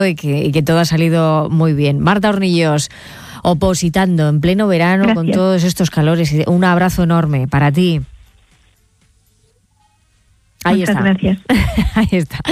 y que todo ha salido muy bien. Marta Hornillos, opositando en pleno verano. Gracias. Con todos estos calores. Un abrazo enorme para ti. Ahí Muchas está. Gracias. Ahí está.